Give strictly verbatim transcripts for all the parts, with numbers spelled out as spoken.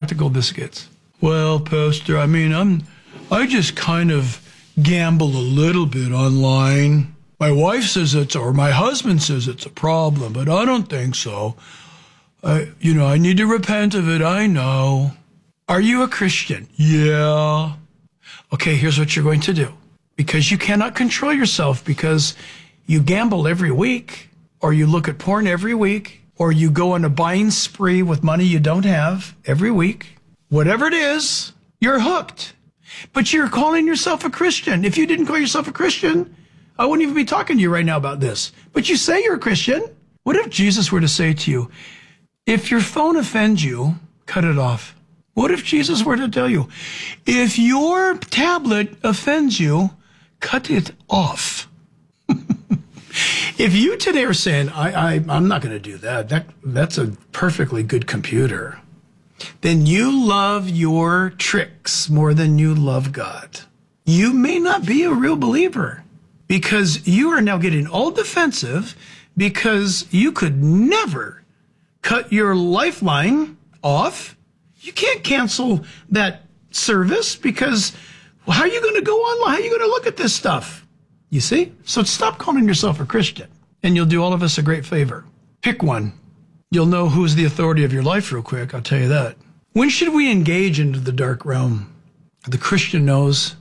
Practical Biscuits. Well, Pastor, I mean, I'm, I just kind of gamble a little bit online. My wife says it's, or my husband says it's a problem, but I don't think so. I, you know, I need to repent of it. I know. Are you a Christian? Yeah. Okay, here's what you're going to do. Because you cannot control yourself because you gamble every week, or you look at porn every week, or you go on a buying spree with money you don't have every week. Whatever it is, you're hooked. But you're calling yourself a Christian. If you didn't call yourself a Christian, I wouldn't even be talking to you right now about this. But you say you're a Christian. What if Jesus were to say to you, if your phone offends you, cut it off? What if Jesus were to tell you, if your tablet offends you, cut it off? If you today are saying, I, I, I'm not going to do that, that, that's a perfectly good computer, then you love your tricks more than you love God. You may not be a real believer because you are now getting all defensive because you could never cut your lifeline off. You can't cancel that service because well, how are you going to go online? How are you going to look at this stuff? You see? So stop calling yourself a Christian, and you'll do all of us a great favor. Pick one. You'll know who's the authority of your life real quick, I'll tell you that. When should we engage into the dark realm? The Christian knows.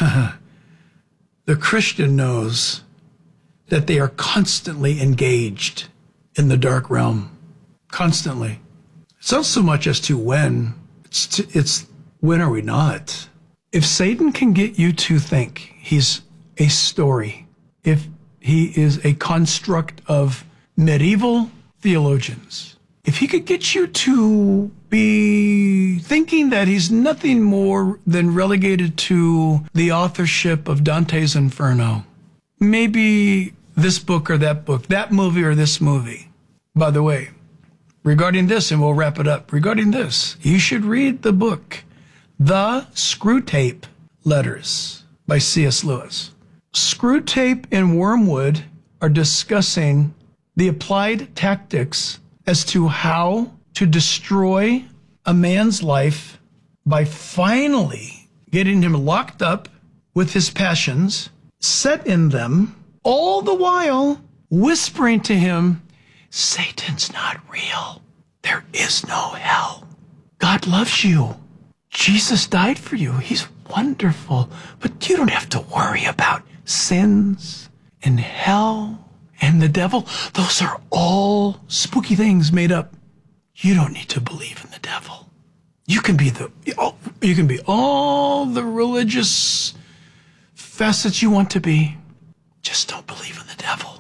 The Christian knows that they are constantly engaged in the dark realm. Constantly. It's not so much as to when. It's, to, it's when are we not? If Satan can get you to think he's a story, if he is a construct of medieval theologians, if he could get you to be thinking that he's nothing more than relegated to the authorship of Dante's Inferno, maybe this book or that book, that movie or this movie. By the way, regarding this, and we'll wrap it up, regarding this, you should read the book, The Screwtape Letters by C S Lewis. Screwtape and Wormwood are discussing the applied tactics as to how to destroy a man's life by finally getting him locked up with his passions, set in them, all the while whispering to him, Satan's not real. There is no hell. God loves you. Jesus died for you. He's wonderful. But you don't have to worry about sins and hell and the devil. Those are all spooky things made up. You don't need to believe in the devil. You can be the you can be all the religious facets you want to be. Just don't believe in the devil.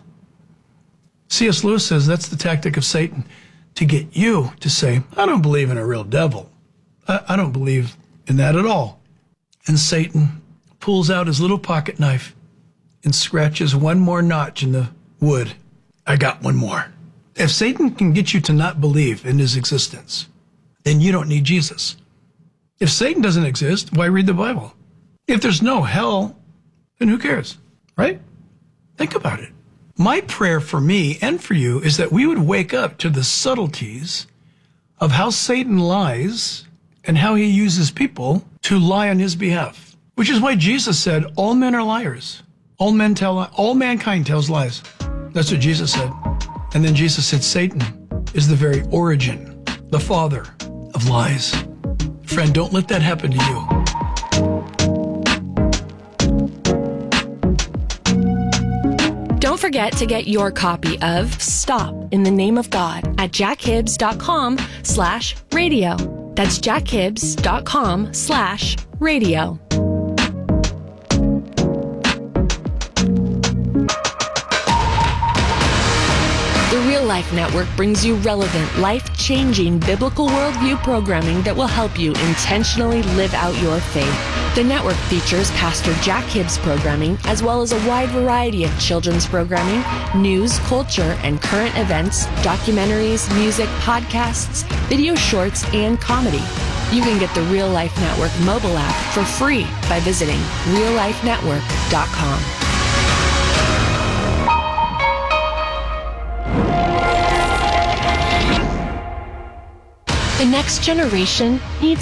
C S Lewis says that's the tactic of Satan, to get you to say, I don't believe in a real devil. I, I don't believe in that at all. And Satan pulls out his little pocket knife and scratches one more notch in the wood. I got one more. If Satan can get you to not believe in his existence, then you don't need Jesus. If Satan doesn't exist, why read the Bible? If there's no hell, then who cares, right? Think about it. My prayer for me and for you is that we would wake up to the subtleties of how Satan lies and how he uses people to lie on his behalf, which is why Jesus said, all men are liars. All men tell, all mankind tells lies. That's what Jesus said. And then Jesus said, Satan is the very origin, the father of lies. Friend, don't let that happen to you. Don't forget to get your copy of Stop in the Name of God at jackhibbs.com slash radio. That's jackhibbs.com slash radio. The Real Life Network brings you relevant, life-changing biblical worldview programming that will help you intentionally live out your faith. The network features Pastor Jack Hibbs programming, as well as a wide variety of children's programming, news, culture, and current events, documentaries, music, podcasts, video shorts, and comedy. You can get the Real Life Network mobile app for free by visiting real life network dot com. The next generation needs